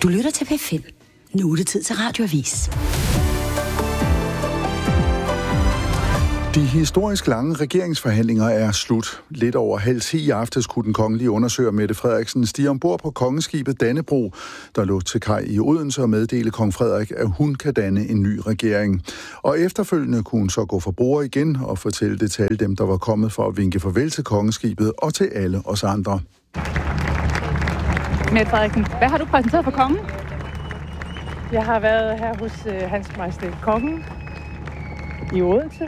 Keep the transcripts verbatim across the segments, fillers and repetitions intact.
Du lytter til P fem. Nu er det tid til Radioavis. De historisk lange regeringsforhandlinger er slut. Lidt over halv ti i aftes kunne den kongelige undersøger Mette Frederiksen stige ombord på kongeskibet Dannebrog, der lå til kaj i Odense og meddele kong Frederik, at hun kan danne en ny regering. Og efterfølgende kunne hun så gå for bord igen og fortælle det til alle dem, der var kommet for at vinke farvel til kongeskibet og til alle os andre. Mette Frederiksen, hvad har du præsenteret for kongen? Jeg har været her hos øh, Hans Majestæt Kongen i Odense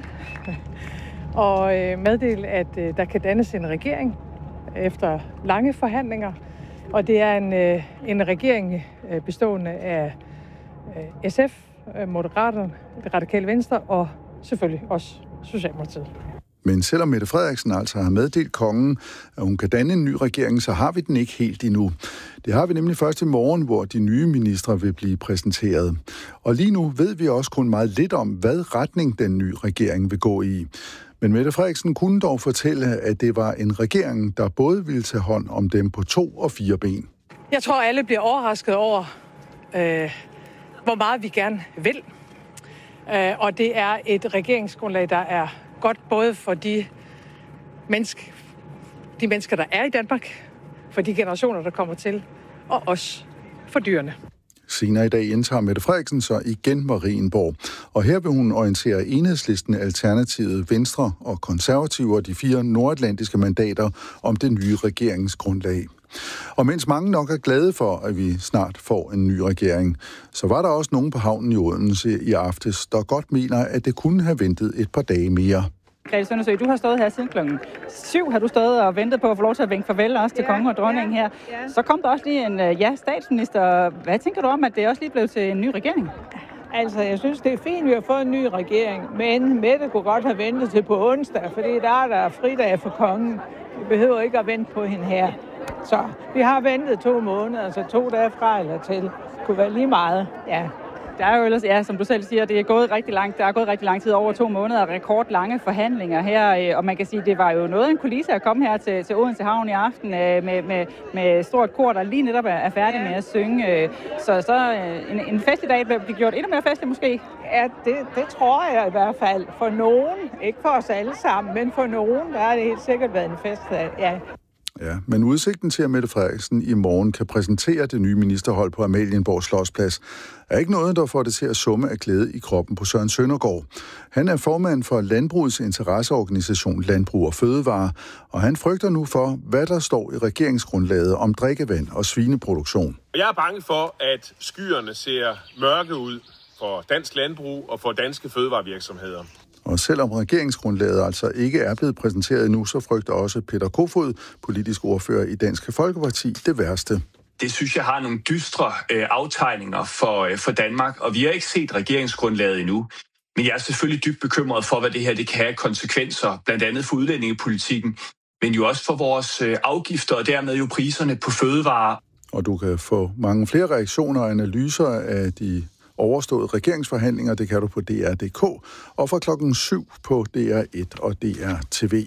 og øh, meddelt, at øh, der kan dannes en regering efter lange forhandlinger. Og det er en, øh, en regering øh, bestående af øh, S F, øh, Moderaterne, Det Radikale Venstre og selvfølgelig også Socialdemokratiet. Men selvom Mette Frederiksen altså har meddelt kongen, at hun kan danne en ny regering, så har vi den ikke helt endnu. Det har vi nemlig først i morgen, hvor de nye ministre vil blive præsenteret. Og lige nu ved vi også kun meget lidt om, hvad retning den nye regering vil gå i. Men Mette Frederiksen kunne dog fortælle, at det var en regering, der både ville tage hånd om dem på to og fire ben. Jeg tror, alle bliver overrasket over, øh, hvor meget vi gerne vil. Øh, og det er et regeringsgrundlag, der er godt både for de, menneske, de mennesker, der er i Danmark, for de generationer, der kommer til, og også for dyrene. Senere i dag indtager Mette Frederiksen så igen Marienborg, og her vil hun orientere Enhedslisten, Alternativet, Venstre og Konservative og de fire nordatlantiske mandater om det nye regeringsgrundlag. Og mens mange nok er glade for, at vi snart får en ny regering, så var der også nogen på havnen i Odense i aftes, der godt mener, at det kunne have ventet et par dage mere. Grete Søndersø, du har stået her siden klokken syv, har du stået og ventet på at få lov til at vinke farvel også til ja, kongen og dronningen her. Ja, ja. Så kom der også lige en ja, statsminister. Hvad tænker du om, at det også lige blev til en ny regering? Altså, jeg synes, det er fint, at vi har fået en ny regering, men Mette kunne godt have ventet til på onsdag, fordi der er der fridag for kongen. Vi behøver ikke at vente på hende her. Så vi har ventet to måneder, altså to dage fra eller til. Det kunne være lige meget, ja. Der er jo ellers, ja, som du selv siger, det er gået rigtig langt. Der er gået rigtig lang tid, over to måneder, rekordlange forhandlinger her, og man kan sige, det var jo noget af en kulisse at komme her til, til Odense Havn i aften med, med, med stort kor, der lige netop er færdig med at synge. Så, så en, en fest i dag blev gjort endnu mere festlig måske? Ja, det, det tror jeg i hvert fald. For nogen, ikke for os alle sammen, men for nogen, der har det helt sikkert været en fest. Ja. Ja, men udsigten til, at Mette Frederiksen i morgen kan præsentere det nye ministerhold på Amalienborg Slotsplads, er ikke noget, der får det til at summe af glæde i kroppen på Søren Søndergaard. Han er formand for Landbrugets interesseorganisation Landbrug og Fødevare, og han frygter nu for, hvad der står i regeringsgrundlaget om drikkevand og svineproduktion. Jeg er bange for, at skyerne ser mørke ud for dansk landbrug og for danske fødevarevirksomheder. Og selvom regeringsgrundlaget altså ikke er blevet præsenteret endnu, så frygter også Peter Kofod, politisk ordfører i Dansk Folkeparti, det værste. Det synes jeg har nogle dystre øh, aftegninger for, øh, for Danmark, og vi har ikke set regeringsgrundlaget endnu. Men jeg er selvfølgelig dybt bekymret for, hvad det her det kan have konsekvenser, blandt andet for udlændingepolitikken, men jo også for vores øh, afgifter og dermed jo priserne på fødevarer. Og du kan få mange flere reaktioner og analyser af de overstået regeringsforhandlinger, det kan du på D R punktum D K, og fra klokken syv på D R et og D R T V.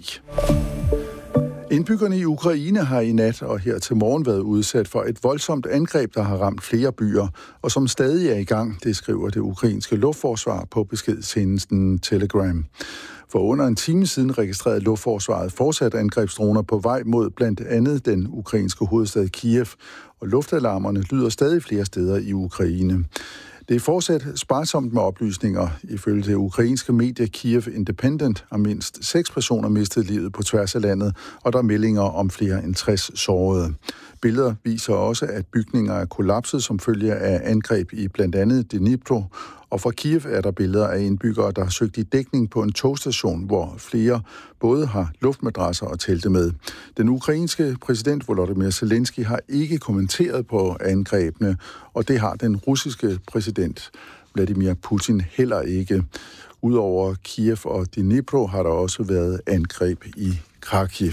Indbyggerne i Ukraine har i nat og her til morgen været udsat for et voldsomt angreb, der har ramt flere byer, og som stadig er i gang, det skriver det ukrainske luftforsvar på beskedtjenesten Telegram. For under en time siden registrerede luftforsvaret fortsat angrebsdroner på vej mod blandt andet den ukrainske hovedstad Kiev, og luftalarmerne lyder stadig flere steder i Ukraine. Det er fortsat sparsomt med oplysninger. Ifølge det ukrainske medie Kiev Independent har mindst seks personer mistet livet på tværs af landet, og der er meldinger om flere end tres sårede. Billeder viser også, at bygninger er kollapset som følge af angreb i blandt andet Dnipro, og fra Kiev er der billeder af indbyggere, der har søgt i dækning på en togstation, hvor flere både har luftmadrasser og telte med. Den ukrainske præsident Volodymyr Zelensky har ikke kommenteret på angrebene, og det har den russiske præsident Vladimir Putin heller ikke. Udover Kiev og Dnipro har der også været angreb i Kharkiv.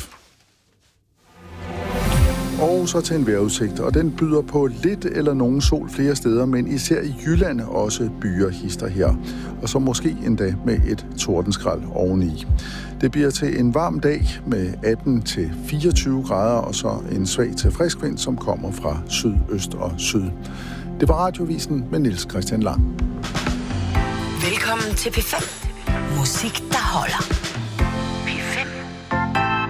Og så til en vejrudsigt, og den byder på lidt eller nogen sol flere steder, men især i Jylland også byer hister her. Og så måske endda med et tordenskrald oveni. Det bliver til en varm dag med atten til fireogtyve grader, og så en svag til frisk vind, som kommer fra sydøst og syd. Det var Radiovisen med Niels Christian Lang. Velkommen til P fem. Musik, der holder.